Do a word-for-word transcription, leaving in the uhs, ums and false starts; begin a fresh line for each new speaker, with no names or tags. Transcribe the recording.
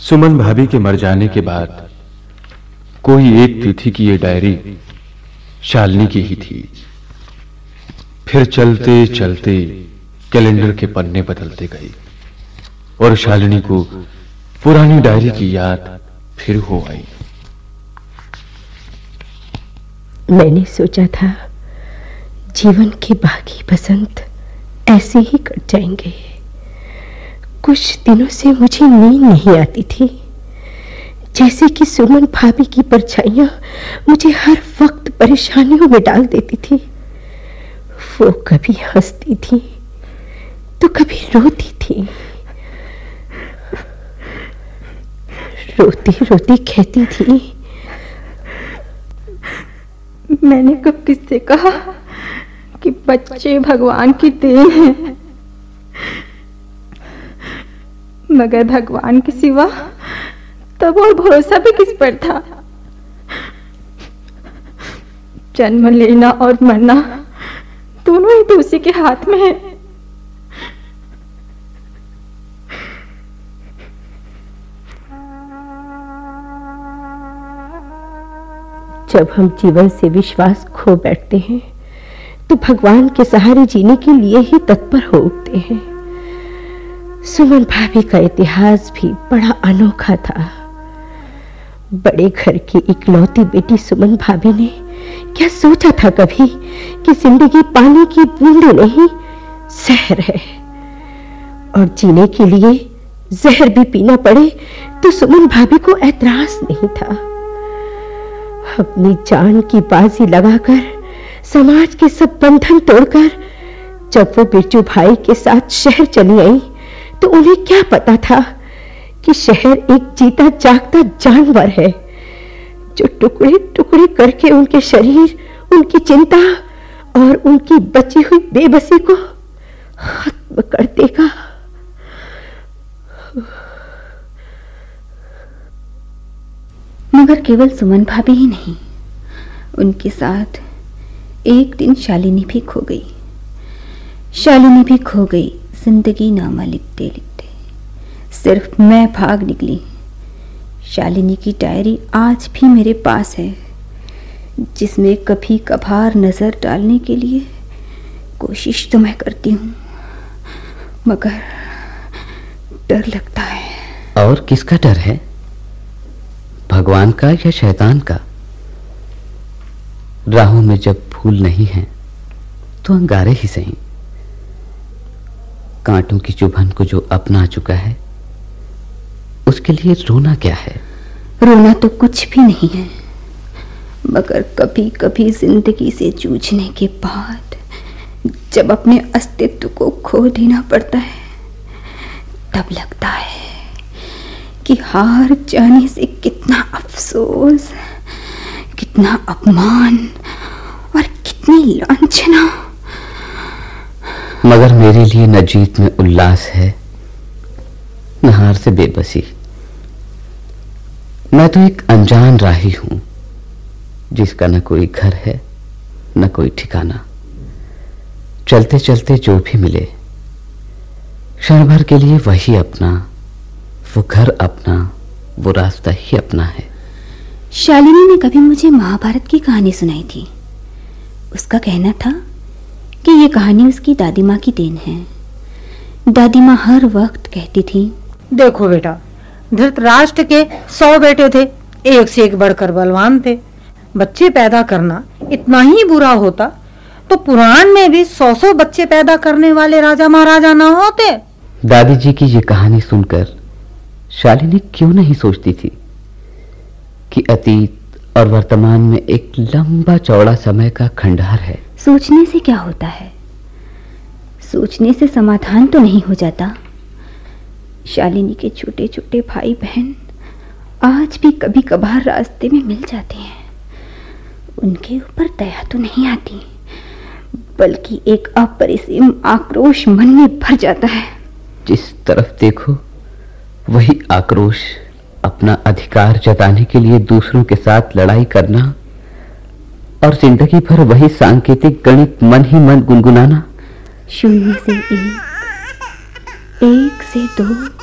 सुमन भाभी के मर जाने के बाद कोई एक तिथि की ये डायरी शालिनी की ही थी। फिर चलते चलते कैलेंडर के पन्ने बदलते गए और शालिनी को पुरानी डायरी की याद फिर हो आई।
मैंने सोचा था जीवन के बाकी बसंत ऐसे ही कट जाएंगे। कुछ दिनों से मुझे नींद नहीं आती थी, जैसे कि सुमन भाभी की परछाइयां मुझे हर वक्त परेशानियों में डाल देती थी। वो कभी हंसती थी तो कभी रोती थी। रोती रोती कहती थी,
मैंने कब किससे कहा कि बच्चे भगवान की देन हैं, मगर भगवान के सिवा तब और भरोसा भी किस पर था। जन्म लेना और मरना दोनों ही तो उसी के हाथ में है।
जब हम जीवन से विश्वास खो बैठते हैं तो भगवान के सहारे जीने के लिए ही तत्पर हो उठते हैं। सुमन भाभी का इतिहास भी बड़ा अनोखा था। बड़े घर की इकलौती बेटी सुमन भाभी ने क्या सोचा था कभी कि जिंदगी पानी की बूंदे नहीं जहर है, और जीने के लिए जहर भी पीना पड़े तो सुमन भाभी को ऐतराज नहीं था। अपनी जान की बाजी लगाकर समाज के सब बंधन तोड़कर जब वो बिरजू भाई के साथ शहर चली आई तो उन्हें क्या पता था कि शहर एक जीता जागता जानवर है जो टुकड़े टुकड़े करके उनके शरीर, उनकी चिंता और उनकी बची हुई बेबसी को खत्म कर देगा।
मगर केवल सुमन भाभी ही नहीं, उनके साथ एक दिन शालिनी भी खो गई। शालिनी भी खो गई जिंदगी नामा लिखते लिखते। सिर्फ मैं भाग निकली। शालिनी की डायरी आज भी मेरे पास है, जिसमें कभी कभार नजर डालने के लिए कोशिश तो मैं करती हूँ, मगर डर लगता है।
और किसका डर है, भगवान का या शैतान का? राहों में जब फूल नहीं हैं तो अंगारे ही सही। कांटों की चुभन को जो अपना चुका है उसके लिए रोना क्या है?
रोना तो कुछ भी नहीं है, मगर कभी कभी जिंदगी से जूझने के बाद जब अपने अस्तित्व को खो देना पड़ता है तब लगता है कि हार जाने से कितना अफसोस, कितना अपमान और कितनी लांछना।
मगर मेरे लिए न जीत में उल्लास है न हार से बेबसी। मैं तो एक अनजान राही हूं जिसका न कोई घर है न कोई ठिकाना। चलते चलते जो भी मिले क्षण भर के लिए वही अपना, वो घर अपना, वो रास्ता ही अपना है।
शालिनी ने कभी मुझे महाभारत की कहानी सुनाई थी। उसका कहना था कि ये कहानी उसकी दादी माँ की देन है। दादी माँ हर वक्त कहती थी,
देखो बेटा, धृतराष्ट्र के सौ बेटे थे, एक से एक बढ़कर बलवान थे। बच्चे पैदा करना इतना ही बुरा होता तो पुराण में भी सौ सौ बच्चे पैदा करने वाले राजा महाराजा ना होते।
दादी जी की ये कहानी सुनकर शालिनी क्यों नहीं सोचती थी कि अतीत और वर्तमान में एक लंबा चौड़ा समय का खंडहर है।
सोचने से क्या होता है, सोचने से समाधान तो नहीं हो जाता। शालिनी के छोटे छोटे भाई बहन आज भी कभी कभार रास्ते में मिल जाते हैं। उनके ऊपर दया तो नहीं आती, बल्कि एक अपरिसीम आक्रोश मन में भर जाता है।
जिस तरफ देखो वही आक्रोश, अपना अधिकार जताने के लिए दूसरों के साथ लड़ाई करना और जिंदगी भर वही सांकेतिक गणित मन ही मन गुनगुनाना।
शून्य से एक, एक से दो,